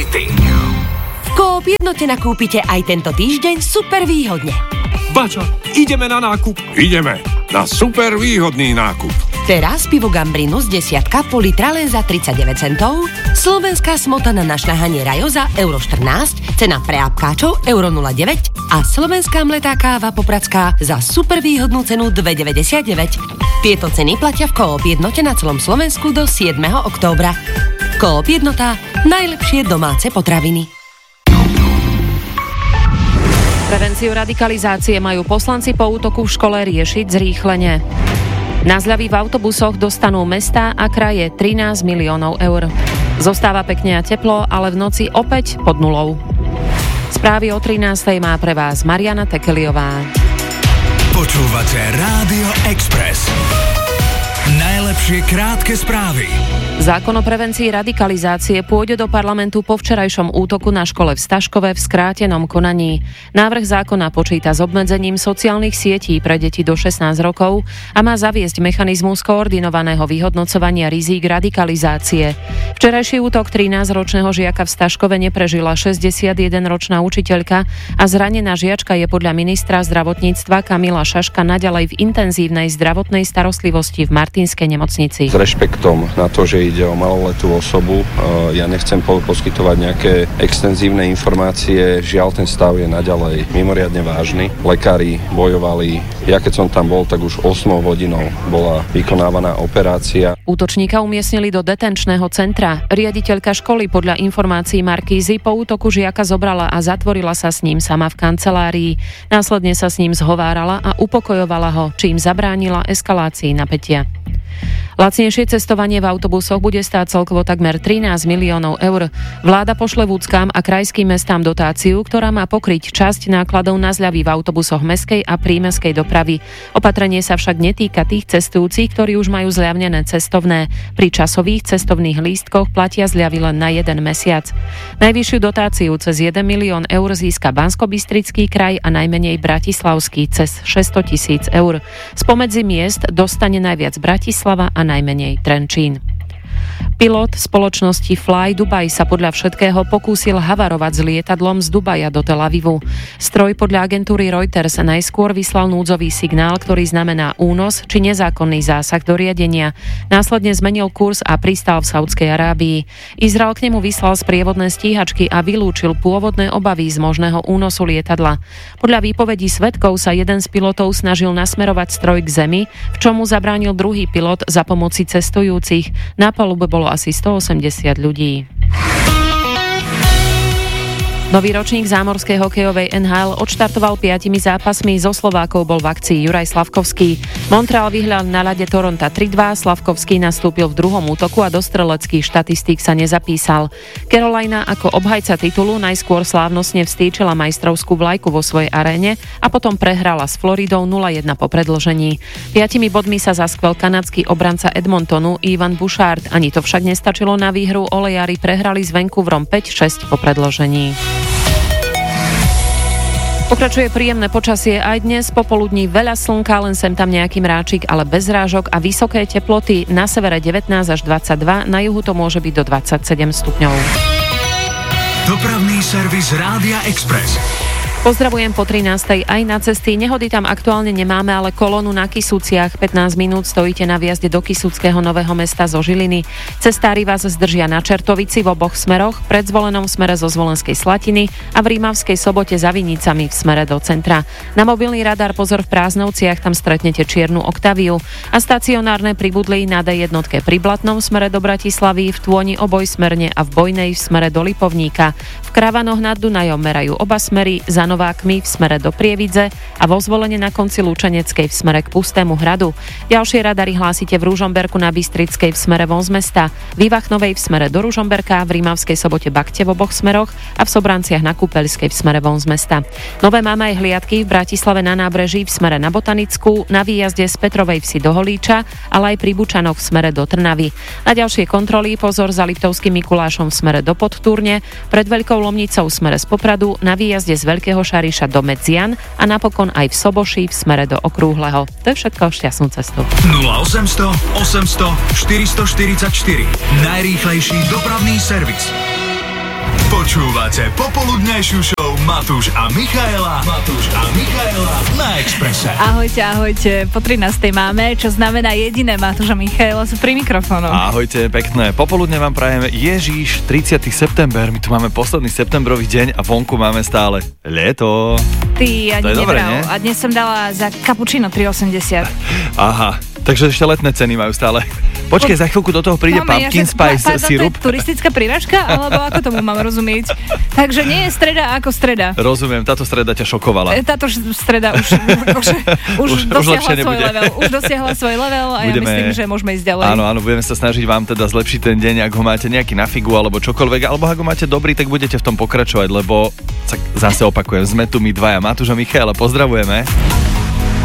aktivity. V Coop Jednote nakúpite aj tento týždeň super výhodne. Bača, ideme na nákup. Ideme na super výhodný nákup. Teraz pivo Gambrinus 10 pol litra len za 39 centov, slovenská smotana na šľahanie Rajoza euro 14, cena pre apkáčov euro 09 a slovenská mletá káva Popradská za super výhodnú cenu 2,99. Tieto ceny platia v Coop Jednote na celom Slovensku do 7. októbra. Coop Jednota, najlepšie domáce potraviny. Prevenciu radikalizácie majú poslanci po útoku v škole riešiť zrýchlene. Na zľavy v autobusoch dostanú mestá a kraje 13 miliónov eur. Zostáva pekne a teplo, ale v noci opäť pod nulou. Správy o 13:00 má pre vás Mariana Tekeliová. Počúvate Rádio Express. Najlepšie krátke správy. Zákon o prevencii radikalizácie pôjde do parlamentu po včerajšom útoku na škole v Staškove v skrátenom konaní. Návrh zákona počíta s obmedzením sociálnych sietí pre deti do 16 rokov a má zaviesť mechanizmus koordinovaného vyhodnocovania rizík radikalizácie. Včerajší útok 13-ročného žiaka v Staškove neprežila 61-ročná učiteľka a zranená žiačka je podľa ministra zdravotníctva Kamila Šaška naďalej v intenzívnej zdravotnej starostlivosti v Martinskej nemocnici. S rešpektom na to, že ide o maloletú osobu. Ja nechcem poskytovať nejaké extenzívne informácie. Žiaľ, ten stav je naďalej mimoriadne vážny. Lekári bojovali. Ja keď som tam bol, tak už 8 hodinou bola vykonávaná operácia. Útočníka umiestnili do detenčného centra. Riaditeľka školy podľa informácií Markízy po útoku žiaka zobrala a zatvorila sa s ním sama v kancelárii. Následne sa s ním zhovárala a upokojovala ho, čím zabránila eskalácii napätia. Lacnejšie cestovanie v autobusoch bude stáť celkovo takmer 13 miliónov eur. Vláda pošle vúckam a krajským mestám dotáciu, ktorá má pokryť časť nákladov na zľavy v autobusoch mestskej a prímestskej dopravy. Opatrenie sa však netýka tých cestujúcich, ktorí už majú zľavnené cestovné. Pri časových cestovných lístkoch platia zľavy len na 1 mesiac. Najvyššiu dotáciu cez 1 milión eur získa Banskobystrický kraj a najmenej Bratislavský cez 600 000 eur. Spomedzi miest dostane najviac Bratislava a najmenej Trenčín. Pilot spoločnosti Fly Dubai sa podľa všetkého pokúsil havarovať s lietadlom z Dubaja do Tel Avivu. Stroj podľa agentúry Reuters najskôr vyslal núdzový signál, ktorý znamená únos či nezákonný zásah do riadenia. Následne zmenil kurz a pristal v Saudskej Arábii. Izrael k nemu vyslal sprievodné stíhačky a vylúčil pôvodné obavy z možného únosu lietadla. Podľa výpovedí svedkov sa jeden z pilotov snažil nasmerovať stroj k zemi, v čomu zabránil druhý pilot za pomoci cestujúcich. Na palube bolo asi 180 ľudí. Nový ročník zámorskej hokejovej NHL odštartoval 5 zápasmi. Zo Slovákov bol v akcii Juraj Slavkovský. Montreal vyhľal na ľade Toronta 3-2, Slavkovský nastúpil v druhom útoku a do streleckých štatistík sa nezapísal. Carolina ako obhajca titulu najskôr slávnostne vstýčila majstrovskú vlajku vo svojej aréne a potom prehrala s Floridou 0-1 po predĺžení. 5 bodmi sa zaskvel kanadský obranca Edmontonu Ivan Bouchard. Ani to však nestačilo na výhru, olejári prehrali s Vancouverom 5-6 po predĺžení. Pokračuje príjemné počasie aj dnes, popoludní veľa slnka, len sem tam nejaký mráčik, ale bez zrážok a vysoké teploty, na severe 19 až 22, na juhu to môže byť do 27 stupňov. Dopravný servis Rádia Express. Pozdravujem po 13. aj na cesty. Nehody tam aktuálne nemáme, ale kolónu na Kisúciach 15 minút stojíte na vjazde do Kisúckeho Nového Mesta zo Žiliny. Cestári vás zdržia na Čertovici v oboch smeroch, pred Zvolenom v smere zo Zvolenskej Slatiny a v Rímavskej Sobote za Vinicami v smere do centra. Na mobilný radar pozor v Prázdnovciach, tam stretnete čiernu Octaviu a stacionárne pribudli na D1 pri Blatnom v smere do Bratislavy, v Tôni obojsmerne a v Bojnej v smere do Lipovníka. V Kravanoch nad Dunajom merajú oba smery, za Novákmi v smere do Prievidze a vo Zvolene na konci Lučeneckej v smere k Pustému hradu. Ďalšie radary hlásite v Ružomberku na Bystrickej v smere von z mesta, v Ivachnovej v smere do Ružomberka, v Rímavskej Sobote Bakte v oboch smeroch a v Sobranciach na Kúpeľskej v smere von z mesta. Nové máme aj hliadky v Bratislave na nábreží v smere na Botanickú, na výjazde z Petrovej vsi do Holíča, ale aj pri Bučanoch v smere do Trnavy. Na ďalšie kontroly pozor za Liptovským Mikulášom v smere do Podtúrne, pred Veľkou Lomnicou v smere z Popradu, na výjazde z Veľkého Šariša do Medzian a napokon aj v Soboši v smere do Okrúhleho. To je všetko, šťastnú cestu. 0800 800 444 najrýchlejší dopravný servis. Počúvate popoludnejšiu show Matúš a Michaela na Expresse. Ahojte, po 13. máme, čo znamená jediné, Matúš a Michaela sú pri mikrofónu. Ahojte, pekné popoludne vám prajeme. Ježiš, 30. september, my tu máme posledný septembrový deň a vonku máme stále leto. Ty ani nebral. A dnes som dala za cappuccino 3,80. Aha, takže ešte letné ceny majú stále. Počkej, za chvíľku do toho príde pumpkin spice sirup. To je turistická príražka, alebo ako tomu mám rozumieť? Takže nie je streda ako streda. Rozumiem, táto streda ťa šokovala. Táto streda už dosiahla svoj level a ja myslím, že môžeme ísť ďalej. Áno, budeme sa snažiť vám teda zlepšiť ten deň, ak ho máte nejaký na figu alebo čokoľvek, alebo ak ho máte dobrý, tak budete v tom pokračovať, lebo zase opakujem, sme tu my dvaja, Matúš a Michaela, pozdravujeme.